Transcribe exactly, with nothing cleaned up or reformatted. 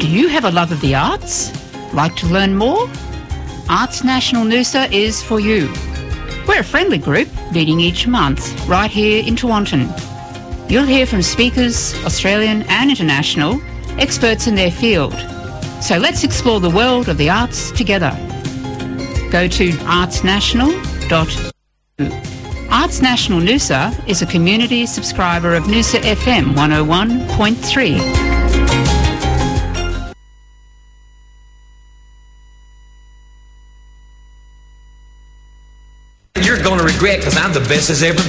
Do you have a love of the arts? Like to learn more? Arts National Noosa is for you. We're a friendly group meeting each month right here in Tewantin. You'll hear from speakers, Australian and international, experts in their field. So let's explore the world of the arts together. Go to arts national dot com. Arts National Noosa is a community subscriber of Noosa F M one oh one point three. You're going to regret, because I'm the best as ever